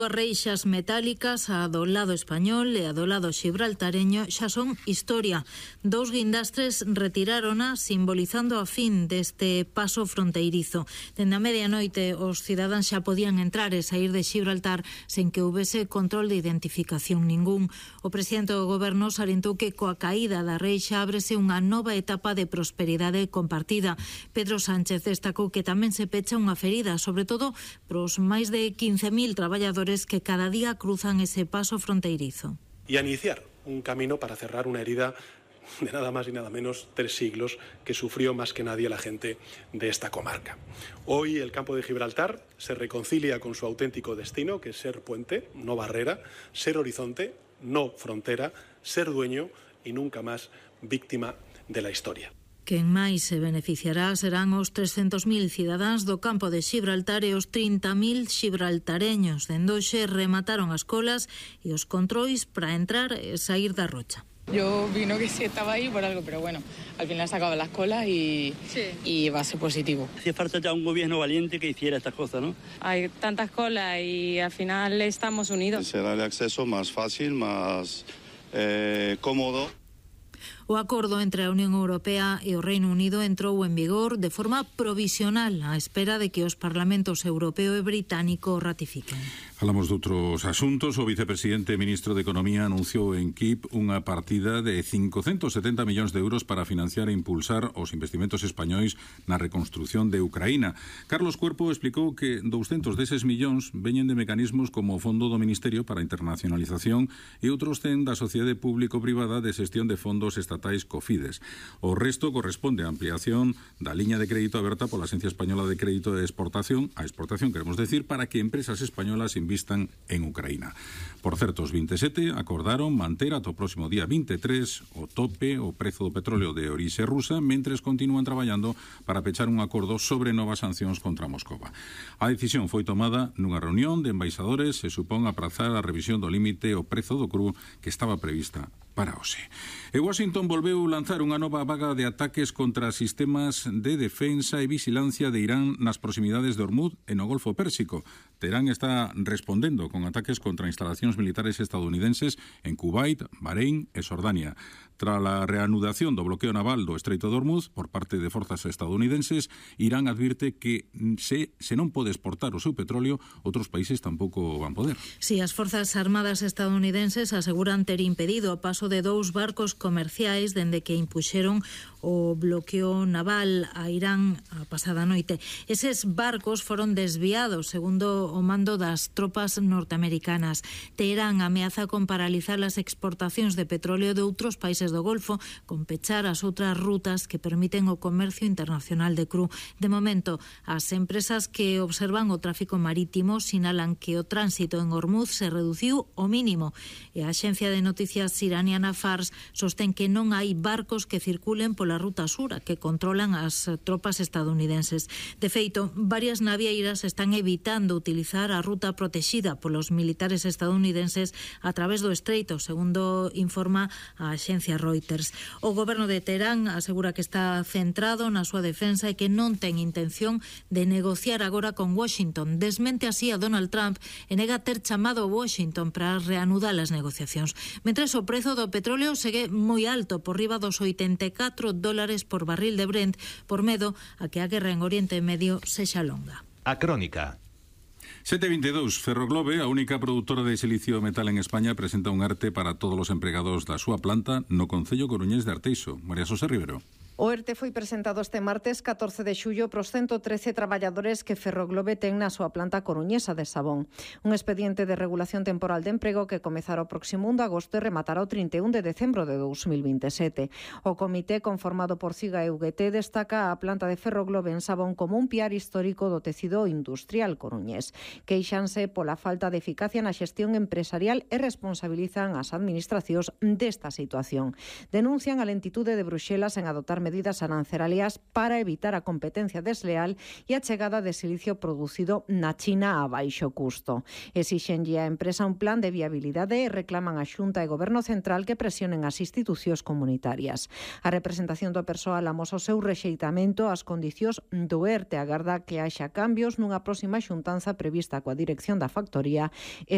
As reixas metálicas a do lado español e a do lado xibraltareño xa son historia. Dous guindastres retirárona simbolizando a fin deste paso fronteirizo. Dende a medianoite os cidadáns xa podían entrar e sair de Xibraltar sen que houbese control de identificación ningún. O presidente do goberno salientou que coa caída da reixa ábrese unha nova etapa de prosperidade compartida. Pedro Sánchez destacou que tamén se pecha unha ferida, sobre todo pros máis de 15.000 traballadores que cada día cruzan ese paso fronteirizo. Y a iniciar un camino para cerrar una herida de nada más y nada menos 3 siglos que sufrió más que nadie la gente de esta comarca. Hoy el campo de Gibraltar se reconcilia con su auténtico destino, que es ser puente, no barrera, ser horizonte, no frontera, ser dueño y nunca más víctima de la historia. Quen máis se beneficiará serán os 300.000 cidadáns do campo de Xibraltar e os 30.000 xibraltareños. Dende hoxe remataron as colas e os controis para entrar e sair da Rocha. Yo vino que sí estaba ahí por algo, pero bueno, al final se acaban las colas y va a ser positivo. Hacía falta ya un gobierno valiente que hiciera estas cosas, ¿no? Hay tantas colas y al final estamos unidos. Será el acceso más fácil, más cómodo. O acordo entre a Unión Europea e o Reino Unido entrou en vigor de forma provisional á espera de que os parlamentos europeo e británico o ratifiquen. Falamos de outros asuntos. O vicepresidente e ministro de Economía anunciou en Kyiv unha partida de 570 millóns de euros para financiar e impulsar os investimentos españois na reconstrución de Ucraína. Carlos Cuerpo explicou que 200 deses millóns veñen de mecanismos como o Fondo do Ministerio para a Internacionalización e outros 100 da Sociedade Público-Privada de Xestión de Fondos Estatais Cofides. O resto corresponde á ampliación da liña de crédito aberta pola Agencia Española de Crédito de Exportación, a exportación queremos decir, para que empresas españolas vistan en Ucraína. Por certo, os 27 acordaron manter ata o próximo día 23 o tope o prezo do petróleo de orixe rusa, mentres continúan traballando para pechar un acordo sobre novas sancións contra Moscova. A decisión foi tomada nunha reunión de embaixadores e supón aprazar a revisión do límite o prezo do cru que estaba prevista para hoxe. E Washington volveu lanzar unha nova vaga de ataques contra sistemas de defensa e vigilancia de Irán nas proximidades de Hormuz e no Golfo Pérsico. Teherán está respondendo con ataques contra instalacións militares estadounidenses en Kuwait, Bahrein e Xordania. Tras a reanudación do bloqueo naval do Estreito de Hormuz por parte de forzas estadounidenses, Irán advirte que se non pode exportar o seu petróleo, outros países tampouco van poder. Si, as forzas armadas estadounidenses aseguran ter impedido o paso de 2 barcos comerciais dende que impuxeron o bloqueo naval a Irán a pasada noite. Eses barcos foron desviados, segundo o mando das tropas norteamericanas. Teherán ameaza con paralizar as exportacións de petróleo de outros países do Golfo, con pechar as outras rutas que permiten o comercio internacional de cru. De momento, as empresas que observan o tráfico marítimo sinalan que o tránsito en Hormuz se reduciu ao mínimo e a axencia de noticias iraniana Fars sostén que non hai barcos que circulen pola ruta sur que controlan as tropas estadounidenses. De feito, varias navieiras están evitando utilizar a ruta protexida polos militares estadounidenses a través do estreito, segundo informa a axencia Reuters. O goberno de Teherán asegura que está centrado na súa defensa e que non ten intención de negociar agora con Washington. Desmente así a Donald Trump e nega ter chamado a Washington para reanudar as negociacións. Mentres o prezo do petróleo segue moi alto, por riba dos $84 por barril de Brent, por medo a que a guerra en Oriente Medio sexa longa. A Crónica. 722, Ferroglobe, a única produtora de silicio metal en España, presenta un ERTE para todos os empregados da súa planta no concello coruñés de Arteixo. María Xosé Rivero. O ERTE foi presentado este martes 14 de xullo pros 113 traballadores que Ferroglobe ten na súa planta coruñesa de Sabón. Un expediente de regulación temporal de emprego que comezará o próximo 1 de agosto e rematará o 31 de decembro de 2027. O comité conformado por CIGA e UGT destaca a planta de Ferroglobe en Sabón como un piar histórico do tecido industrial coruñés. Queixanse pola falta de eficacia na xestión empresarial e responsabilizan as administracións desta situación. Denuncian a lentitude de Bruxelas en adoptar medidas arancelarias para evitar a competencia desleal e a chegada de silicio producido na China a baixo custo. Exixenlle á empresa un plan de viabilidade e reclaman a Xunta e Goberno Central que presionen as institucións comunitarias. A representación do persoal amosa o seu rexeitamento ás condicións do ERTE, agarda que haxa cambios nunha próxima xuntanza prevista coa dirección da factoría